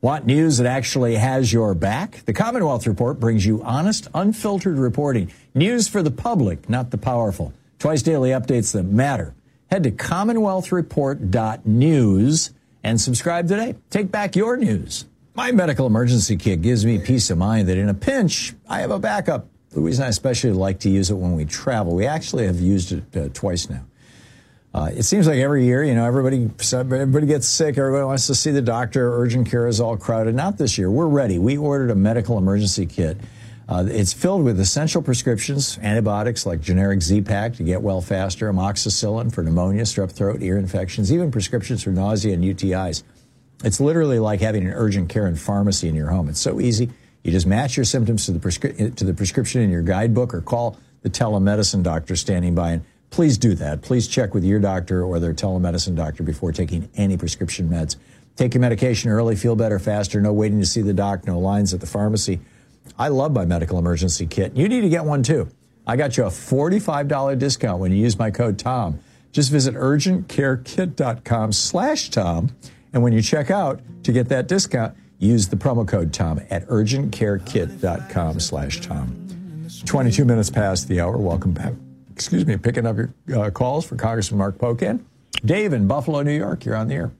Want news that actually has your back? The Commonwealth Report brings you honest, unfiltered reporting. News for the public, not the powerful. Twice daily updates that matter. Head to commonwealthreport.news and subscribe today. Take back your news. My medical emergency kit gives me peace of mind that in a pinch, I have a backup. Louise and I especially like to use it when we travel. We actually have used it twice now. It seems like every year, everybody gets sick. Everybody wants to see the doctor. Urgent care is all crowded. Not this year. We're ready. We ordered a medical emergency kit. It's filled with essential prescriptions, antibiotics like generic Z-Pak to get well faster, amoxicillin for pneumonia, strep throat, ear infections, even prescriptions for nausea and UTIs. It's literally like having an urgent care and pharmacy in your home. It's so easy. You just match your symptoms to the prescription in your guidebook or call the telemedicine doctor standing by. And please do that. Please check with your doctor or their telemedicine doctor before taking any prescription meds. Take your medication early, feel better faster, no waiting to see the doc, no lines at the pharmacy. I love my medical emergency kit. You need to get one too. I got you a $45 discount when you use my code TOM. Just visit urgentcarekit.com/Tom. And when you check out to get that discount, use the promo code TOM at urgentcarekit.com/Tom. 22 minutes past the hour. Welcome back. Picking up your calls for Congressman Mark Pocan. Dave in Buffalo, New York, you're on the air.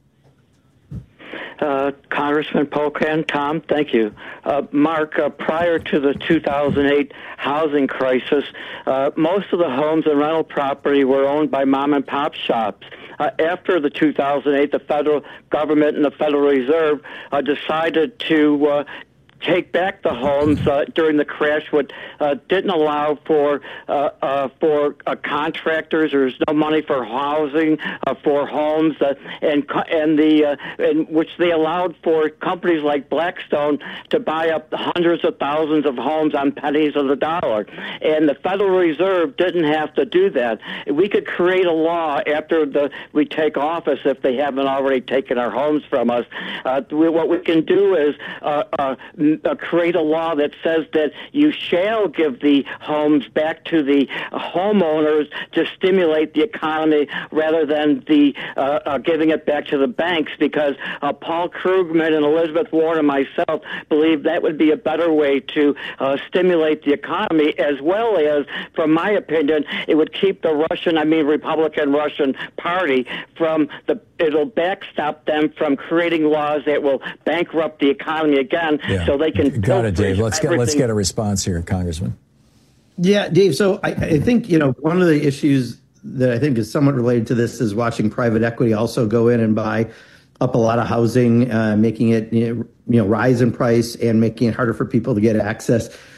Congressman Pocan, Tom, thank you. Mark, prior to the 2008 housing crisis, most of the homes and rental property were owned by mom and pop shops. After the 2008, the federal government and the Federal Reserve decided to take back the homes during the crash, which didn't allow for contractors. There's no money for housing for homes, and which they allowed for companies like Blackstone to buy up hundreds of thousands of homes on pennies of the dollar. And the Federal Reserve didn't have to do that. We could create a law after we take office, if they haven't already taken our homes from us. What we can do is create a law that says that you shall give the homes back to the homeowners to stimulate the economy rather than the giving it back to the banks, because Paul Krugman and Elizabeth Warren and myself believe that would be a better way to stimulate the economy, as well as, from my opinion, it would keep the Republican Russian Party it'll backstop them from creating laws that will bankrupt the economy again, so they can. Got it, Dave. Let's get a response here, Congressman. Yeah, Dave. So I think one of the issues that I think is somewhat related to this is watching private equity also go in and buy up a lot of housing, making it rise in price and making it harder for people to get access